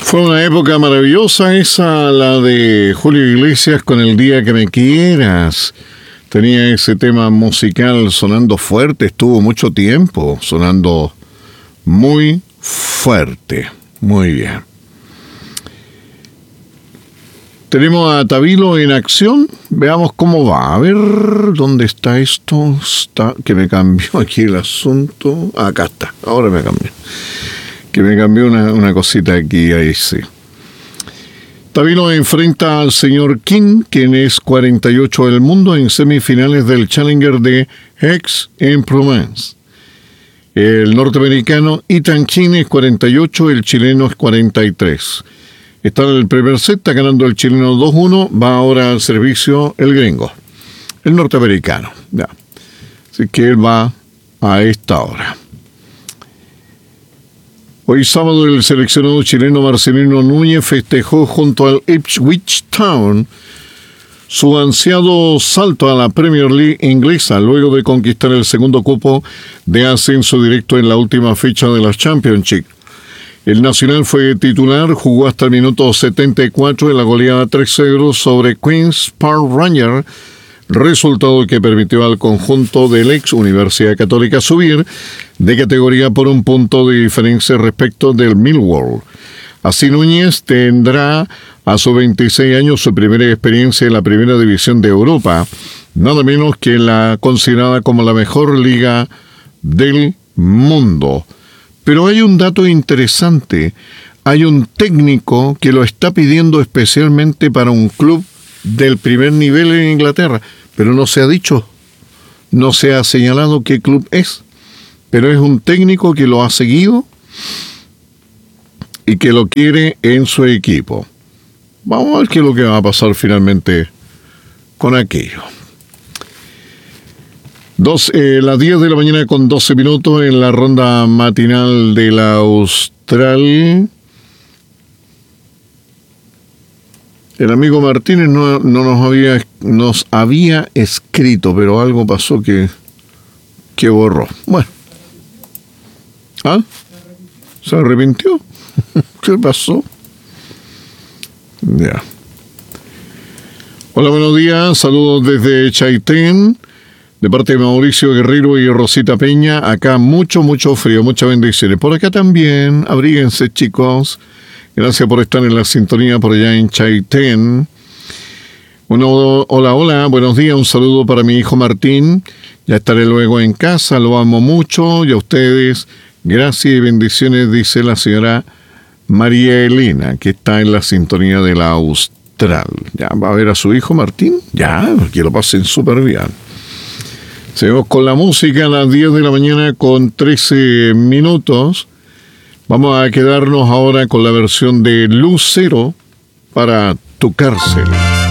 Fue una época maravillosa esa, la de Julio Iglesias con El Día que Me Quieras. Tenía ese tema musical sonando fuerte, estuvo mucho tiempo sonando muy fuerte. Muy bien. Tenemos a Tabilo en acción. Veamos cómo va. A ver, ¿dónde está esto? Está, que me cambió aquí el asunto. Acá está, ahora me cambió. Que me cambió una cosita aquí, ahí sí. Tabilo enfrenta al señor King, quien es 48 del mundo, en semifinales del Challenger de Aix-en-Provence. El norteamericano Ethan King es 48, el chileno es 43. Está en el primer set, está ganando el chileno 2-1, va ahora al servicio el gringo, el norteamericano. Ya. Así que él va a esta hora. Hoy sábado el seleccionado chileno Marcelino Núñez festejó junto al Ipswich Town su ansiado salto a la Premier League inglesa luego de conquistar el segundo cupo de ascenso directo en la última fecha de la Championship. El nacional fue titular, jugó hasta el minuto 74 en la goleada 3-0 sobre Queen's Park Rangers, resultado que permitió al conjunto del ex Universidad Católica subir de categoría por un punto de diferencia respecto del Millwall. Así Núñez tendrá a sus 26 años su primera experiencia en la primera división de Europa, nada menos que la considerada como la mejor liga del mundo. Pero hay un dato interesante, hay un técnico que lo está pidiendo especialmente para un club del primer nivel en Inglaterra, pero no se ha dicho, no se ha señalado qué club es, pero es un técnico que lo ha seguido y que lo quiere en su equipo. Vamos a ver qué es lo que va a pasar finalmente con aquello. Las 10 de la mañana con 12 minutos en la ronda matinal de la Austral. El amigo Martínez no nos había escrito, pero algo pasó que borró. Bueno. ¿Ah? ¿Se arrepintió? ¿Qué pasó? Ya. Hola, buenos días. Saludos desde Chaitén, de parte de Mauricio Guerrero y Rosita Peña. Acá mucho frío, muchas bendiciones. Por acá también, abríguense, chicos. Gracias por estar en la sintonía por allá en Chaitén. Hola, buenos días. Un saludo para mi hijo Martín. Ya estaré luego en casa, lo amo mucho. Y a ustedes, gracias y bendiciones, dice la señora María Elena, que está en la sintonía de la Austral. Ya va a ver a su hijo Martín. Ya, que lo pasen súper bien. Seguimos con la música a las 10 de la mañana con 13 minutos. Vamos a quedarnos ahora con la versión de Lucero para Tu Cárcel.